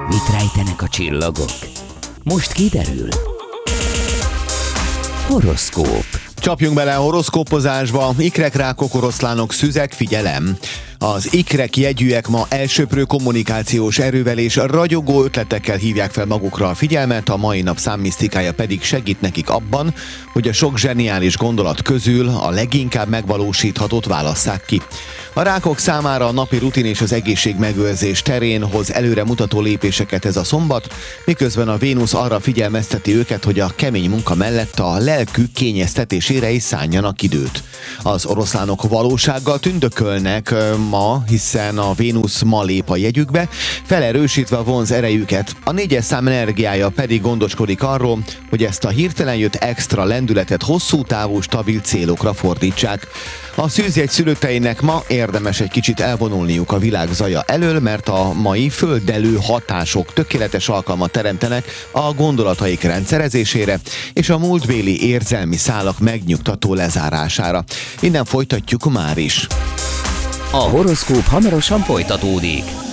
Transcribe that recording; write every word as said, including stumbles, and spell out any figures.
Mit rejtenek a csillagok? Most kiderül. Horoszkóp. Csapjunk bele a horoszkópozásba. Ikrek, rákok, oroszlánok, szüzek, figyelem! Az ikrek jegyűek ma elsöprő kommunikációs erővel és ragyogó ötletekkel hívják fel magukra a figyelmet, a mai nap számmisztikája pedig segít nekik abban, hogy a sok zseniális gondolat közül a leginkább megvalósíthatót válasszák ki. A rákok számára a napi rutin és az egészség megőrzés terén hoz előre mutató lépéseket ez a szombat, miközben a Vénusz arra figyelmezteti őket, hogy a kemény munka mellett a lelkük kényeztetésére is szánjanak időt. Az oroszlánok valósággal tündökölnek ma, hiszen a Vénusz ma lép a jegyükbe, felerősítve a vonz erejüket. A négyes szám energiája pedig gondoskodik arról, hogy ezt a hirtelen jött extra lendületet hosszú távú stabil célokra fordítsák. A szűzjegy szülötteinek ma érdemes egy kicsit elvonulniuk a világ zaja elől, mert a mai földelő hatások tökéletes alkalmat teremtenek a gondolataik rendszerezésére és a múltbéli érzelmi szálak megnyugtató lezárására. Innen folytatjuk már is. A horoszkóp hamarosan folytatódik.